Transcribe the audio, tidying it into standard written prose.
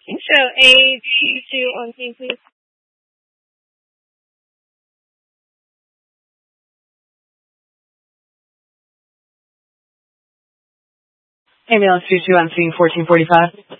So A22 on scene, please. Ambulance 22 on scene 1445.